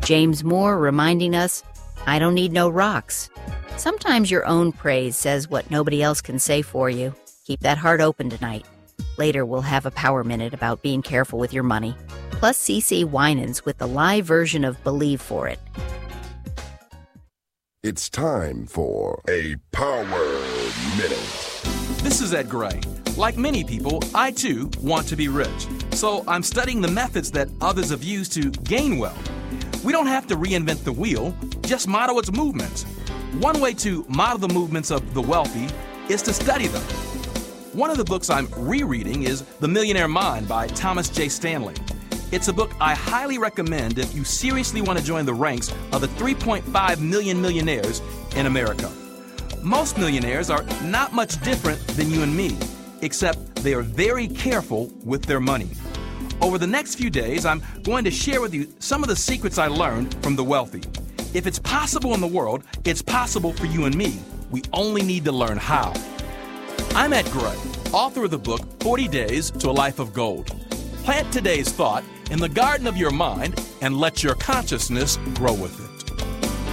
James Moore reminding us, I don't need no rocks. Sometimes your own praise says what nobody else can say for you. Keep that heart open tonight. Later, we'll have a power minute about being careful with your money. Plus, CeCe Winans with the live version of Believe for It. It's time for a Power Minute. This is Ed Gray. Like many people, I too want to be rich. So I'm studying the methods that others have used to gain wealth. We don't have to reinvent the wheel, just model its movements. One way to model the movements of the wealthy is to study them. One of the books I'm rereading is The Millionaire Mind by Thomas J. Stanley. It's a book I highly recommend if you seriously want to join the ranks of the 3.5 million millionaires in America. Most millionaires are not much different than you and me, except they are very careful with their money. Over the next few days, I'm going to share with you some of the secrets I learned from the wealthy. If it's possible in the world, it's possible for you and me. We only need to learn how. I'm Ed Gray, author of the book 40 Days to a Life of Gold. Plant today's thought in the garden of your mind and let your consciousness grow with it.